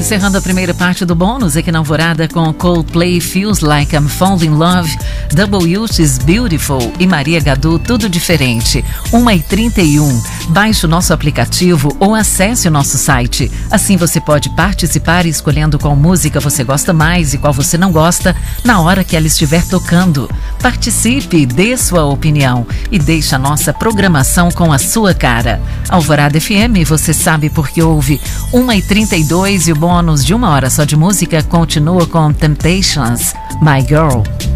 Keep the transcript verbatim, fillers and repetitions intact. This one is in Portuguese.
encerrando a primeira parte do bônus aqui na Alvorada com Coldplay, Feels Like I'm Falling in Love, Double U's Beautiful e Maria Gadu, Tudo Diferente. uma e trinta e um. Baixe o nosso aplicativo ou acesse o nosso site. Assim você pode participar escolhendo qual música você gosta mais e qual você não gosta na hora que ela estiver tocando. Participe, dê sua opinião e deixe a nossa programação com a sua cara. Alvorada F M, você sabe porque ouve. uma e trinta e dois e o bônus de uma hora só de música continua com Temptations, My Girl.